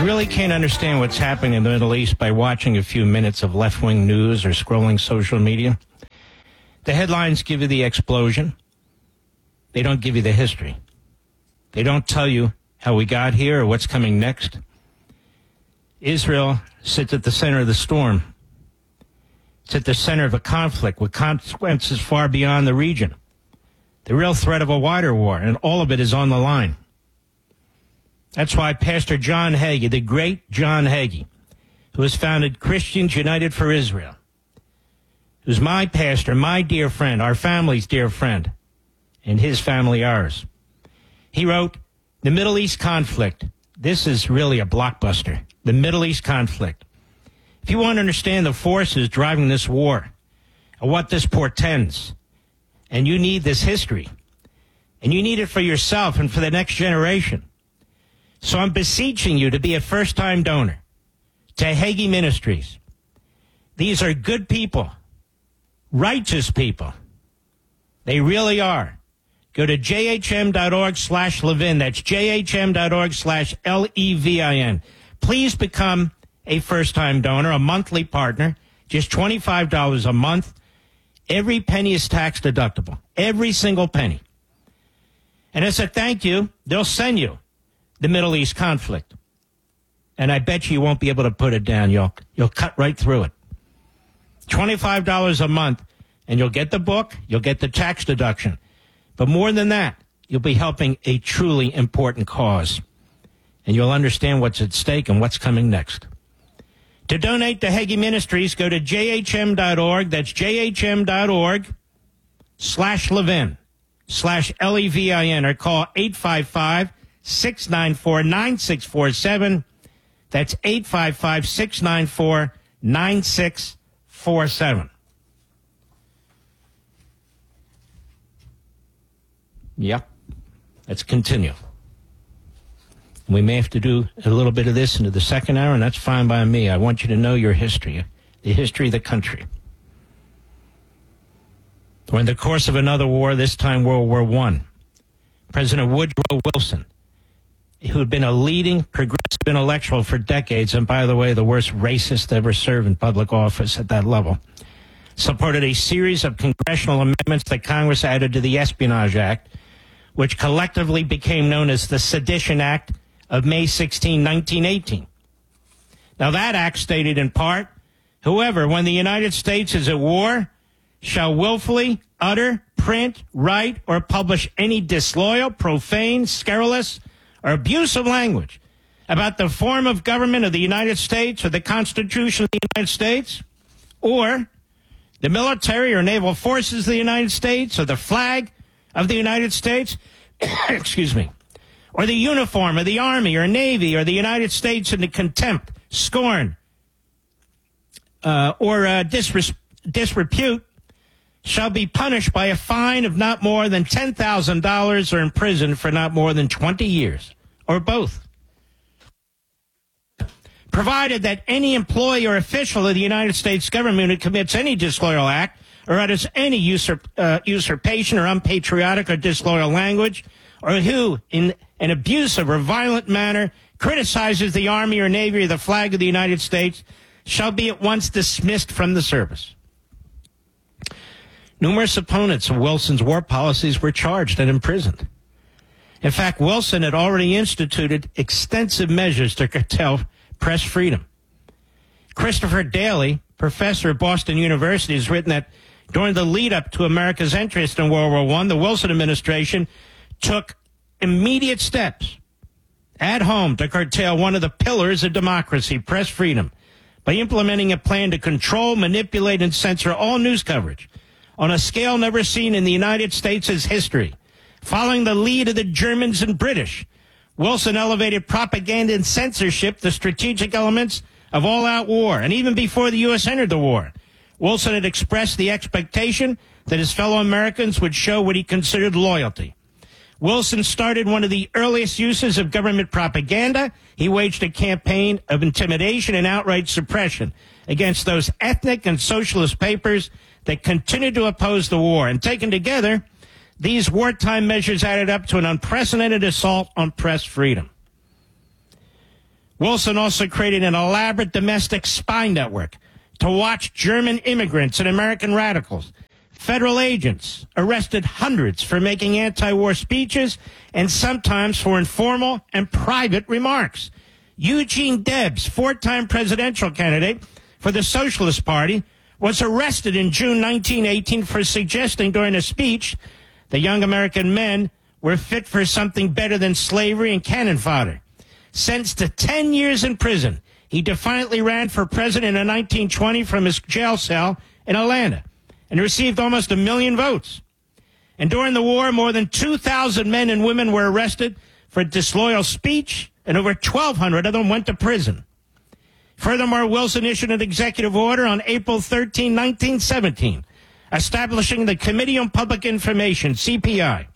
really can't understand what's happening in the Middle East by watching a few minutes of left-wing news or scrolling social media. The headlines give you the explosion. They don't give you the history. They don't tell you how we got here or what's coming next. Israel sits at the center of the storm. It's at the center of a conflict with consequences far beyond the region. The real threat of a wider war, and all of it is on the line. That's why Pastor John Hagee, the great John Hagee, who has founded Christians United for Israel, who's my pastor, my dear friend, our family's dear friend, and his family ours. He wrote, "The Middle East conflict." This is really a blockbuster. The Middle East conflict. If you want to understand the forces driving this war and what this portends, and you need this history, and you need it for yourself and for the next generation. So I'm beseeching you to be a first-time donor to Hagee Ministries. These are good people, righteous people. They really are. Go to jhm.org/Levin. That's jhm.org/Levin. Please become a first-time donor, a monthly partner, just $25 a month. Every penny is tax deductible, every single penny. And as a thank you, they'll send you the Middle East conflict. And I bet you won't be able to put it down. You'll cut right through it. $25 a month, and you'll get the book, you'll get the tax deduction. But more than that, you'll be helping a truly important cause. And you'll understand what's at stake and what's coming next. To donate to Hagee Ministries, go to jhm.org. That's jhm.org/Levin/Levin, or call 855-694-9647. That's 855-694-9647. Yep. Let's continue. We may have to do a little bit of this into the second hour, and that's fine by me. I want you to know your history, the history of the country. During the course of another war, this time World War I, President Woodrow Wilson, who had been a leading progressive intellectual for decades, and by the way, the worst racist to ever serve in public office at that level, supported a series of congressional amendments that Congress added to the Espionage Act, which collectively became known as the Sedition Act of May 16, 1918. Now, that act stated in part, whoever, when the United States is at war, shall willfully utter, print, write, or publish any disloyal, profane, scurrilous, or abusive language about the form of government of the United States or the Constitution of the United States, or the military or naval forces of the United States, or the flag of the United States, excuse me, or the uniform of the Army or Navy or the United States into contempt, scorn, or disrepute, shall be punished by a fine of not more than $10,000 or imprisoned for not more than 20 years, or both. Provided that any employee or official of the United States government who commits any disloyal act or utters any usurpation or unpatriotic or disloyal language, or who, in an abusive or violent manner, criticizes the Army or Navy or the flag of the United States, shall be at once dismissed from the service. Numerous opponents of Wilson's war policies were charged and imprisoned. In fact, Wilson had already instituted extensive measures to curtail press freedom. Christopher Daly, professor at Boston University, has written that during the lead-up to America's interest in World War I, the Wilson administration took immediate steps at home to curtail one of the pillars of democracy, press freedom, by implementing a plan to control, manipulate, and censor all news coverage on a scale never seen in the United States' history. Following the lead of the Germans and British, Wilson elevated propaganda and censorship the strategic elements of all-out war. And even before the U.S. entered the war, Wilson had expressed the expectation that his fellow Americans would show what he considered loyalty. Wilson started one of the earliest uses of government propaganda. He waged a campaign of intimidation and outright suppression against those ethnic and socialist papers that continued to oppose the war. And taken together, these wartime measures added up to an unprecedented assault on press freedom. Wilson also created an elaborate domestic spy network to watch German immigrants and American radicals. Federal agents arrested hundreds for making anti-war speeches and sometimes for informal and private remarks. Eugene Debs, four-time presidential candidate for the Socialist Party, was arrested in June 1918 for suggesting during a speech that young American men were fit for something better than slavery and cannon fodder. Sentenced to 10 years in prison, he defiantly ran for president in 1920 from his jail cell in Atlanta and received almost 1 million votes. And during the war, more than 2,000 men and women were arrested for disloyal speech, and over 1,200 of them went to prison. Furthermore, Wilson issued an executive order on April 13, 1917, establishing the Committee on Public Information, CPI,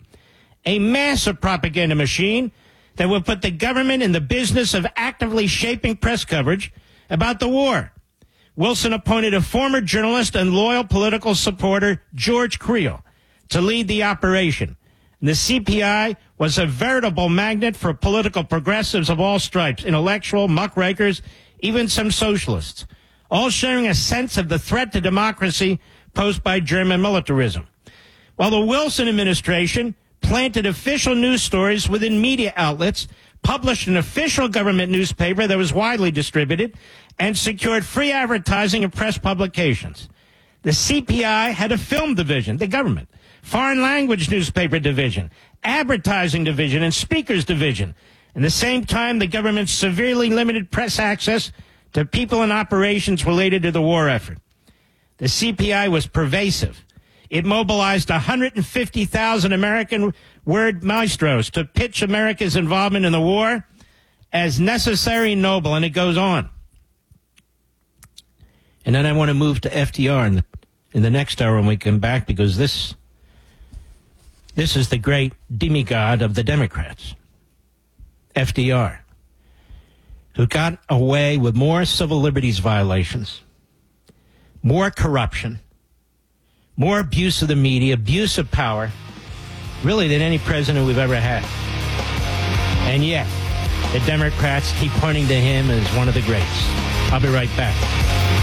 a massive propaganda machine that would put the government in the business of actively shaping press coverage about the war. Wilson appointed a former journalist and loyal political supporter, George Creel, to lead the operation. And the CPI was a veritable magnet for political progressives of all stripes, intellectual, muckrakers, even some socialists, all sharing a sense of the threat to democracy posed by German militarism. While the Wilson administration planted official news stories within media outlets, published an official government newspaper that was widely distributed, and secured free advertising in press publications. The CPI had a film division, the government, foreign language newspaper division, advertising division, and speakers division. At the same time, the government severely limited press access to people and operations related to the war effort. The CPI was pervasive. It mobilized 150,000 American word maestros to pitch America's involvement in the war as necessary and noble, and it goes on. And then I want to move to FDR in the next hour when we come back, because this is the great demigod of the Democrats, FDR, who got away with more civil liberties violations, more corruption, more abuse of the media, abuse of power, really than any president we've ever had. And yet, the Democrats keep pointing to him as one of the greats. I'll be right back.